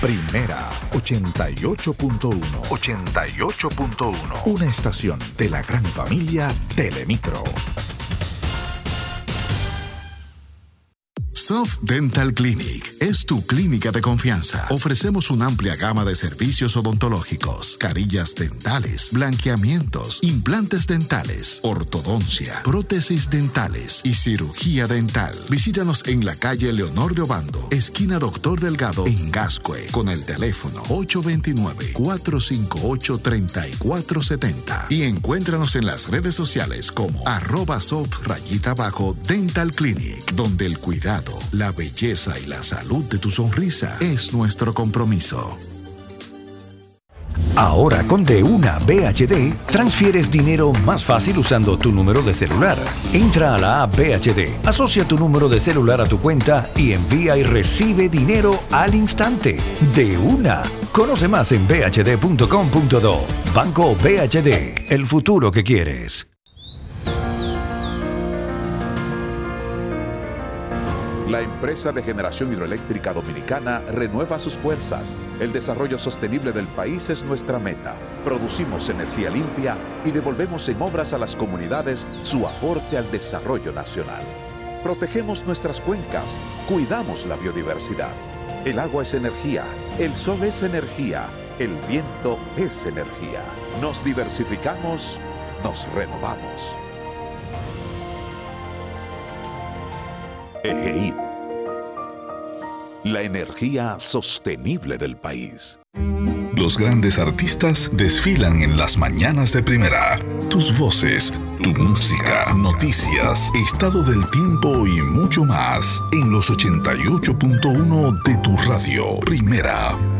Primera 88.1. 88.1. Una estación de la gran familia Telemicro. Soft Dental Clinic es tu clínica de confianza. Ofrecemos una amplia gama de servicios odontológicos, carillas dentales, blanqueamientos, implantes dentales, ortodoncia, prótesis dentales y cirugía dental. Visítanos en la calle Leonor de Obando, esquina Doctor Delgado, en Gascue, con el teléfono 829-458-3470 y encuéntranos en las redes sociales como @soft_dental clinic, donde el cuidado, la belleza y la salud de tu sonrisa es nuestro compromiso. Ahora con De1 BHD, transfieres dinero más fácil usando tu número de celular. Entra a la app BHD, asocia tu número de celular a tu cuenta y envía y recibe dinero al instante. De1. Conoce más en bhd.com.do. Banco BHD, el futuro que quieres. La empresa de generación hidroeléctrica dominicana renueva sus fuerzas. El desarrollo sostenible del país es nuestra meta. Producimos energía limpia y devolvemos en obras a las comunidades su aporte al desarrollo nacional. Protegemos nuestras cuencas, cuidamos la biodiversidad. El agua es energía, el sol es energía, el viento es energía. Nos diversificamos, nos renovamos. EGEID, la energía sostenible del país. Los grandes artistas desfilan en las mañanas de Primera. Tus voces, tu música, noticias, estado del tiempo y mucho más en los 88.1 de tu radio. Primera.